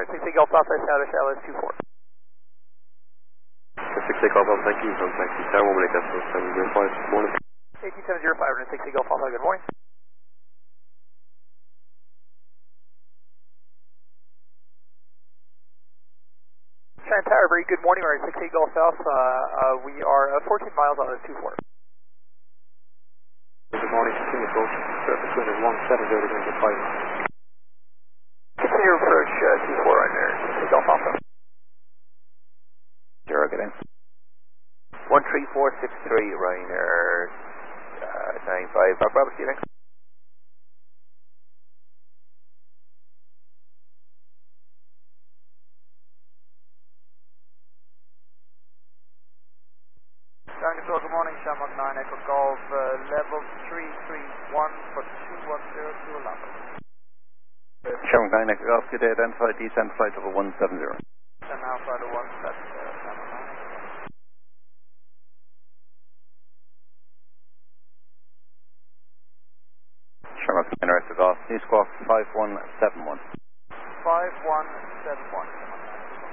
68 Golf Southwest, LS 24. 68 Golf Alpha, thank you. Taxi Tower, 1 minute, Decimal 705, good morning. 18705, 68 Golf Alpha, good morning. Cheyenne Tower, very good morning, we're at 68 Golf Alpha, we are 14 miles on the 24. Good morning, continue approach, surface wind is 170 degrees at 5 miles. Continue approach 24 right there, 68 Golf Alpha. 0, get in. 13463, Ryanair 95, Bravo, see you next. Ground control, good morning, Shamrock 9 Echo Golf, level 331 for 210 to Alpha. Shamrock 9 Echo Golf, good day, identify descent flight over 170. And now flight of 170, Shamrock 9. Shamrock 9 Echo Golf, New Squawk 5171. 5171.